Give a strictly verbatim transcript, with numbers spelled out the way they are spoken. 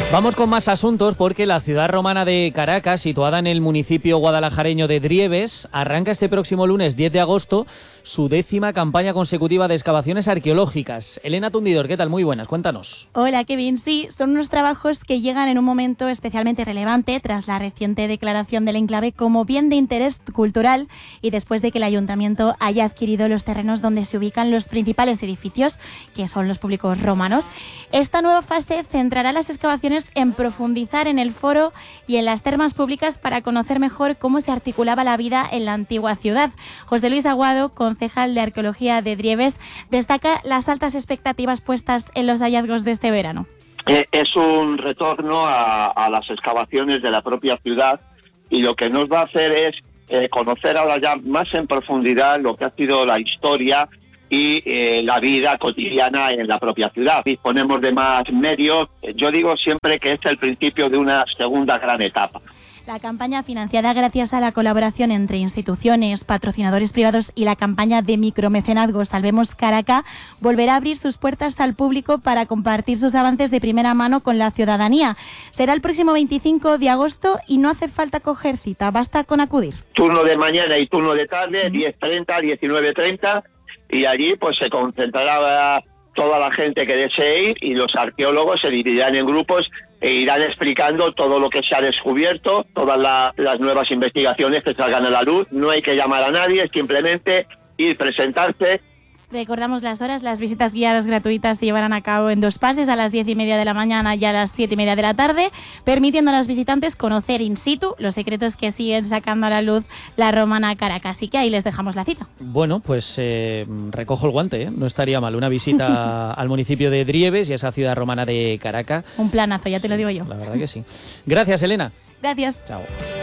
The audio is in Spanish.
Vamos con más asuntos porque la ciudad romana de Caracas, situada en el municipio guadalajareño de Drieves, arranca este próximo lunes diez de agosto su décima campaña consecutiva de excavaciones arqueológicas. Elena Tundidor, ¿qué tal? Muy buenas, cuéntanos. Hola Kevin, sí, son unos trabajos que llegan en un momento especialmente relevante tras la reciente declaración del enclave como bien de interés cultural y después de que el ayuntamiento haya adquirido los terrenos donde se ubican los principales edificios, que son los públicos romanos. Esta nueva fase centrará las excavaciones en profundizar en el foro y en las termas públicas para conocer mejor cómo se articulaba la vida en la antigua ciudad. José Luis Aguado, concejal de Arqueología de Drieves, destaca las altas expectativas puestas en los hallazgos de este verano. Es un retorno a, a las excavaciones de la propia ciudad y lo que nos va a hacer es eh, conocer ahora ya más en profundidad lo que ha sido la historia y eh, la vida cotidiana en la propia ciudad. Disponemos de más medios. Yo digo siempre que este es el principio de una segunda gran etapa. La campaña, financiada gracias a la colaboración entre instituciones, patrocinadores privados y la campaña de micromecenazgo Salvemos Caracas, volverá a abrir sus puertas al público para compartir sus avances de primera mano con la ciudadanía. Será el próximo veinticinco de agosto y no hace falta coger cita, basta con acudir. Turno de mañana y turno de tarde, diez treinta, diecinueve treinta, y allí pues se concentrará toda la gente que desee ir y los arqueólogos se dividirán en grupos e irán explicando todo lo que se ha descubierto, todas la, las nuevas investigaciones que salgan a la luz. No hay que llamar a nadie, es simplemente ir, presentarse. Recordamos las horas, las visitas guiadas gratuitas se llevarán a cabo en dos pases, a las diez y media de la mañana y a las siete y media de la tarde, permitiendo a los visitantes conocer in situ los secretos que siguen sacando a la luz la romana Caracas. Así que ahí les dejamos la cita. Bueno, pues eh, recojo el guante, ¿eh? No estaría mal una visita al municipio de Drieves y a esa ciudad romana de Caracas. Un planazo, ya te sí, lo digo yo. La verdad que sí. Gracias, Elena. Gracias. Chao.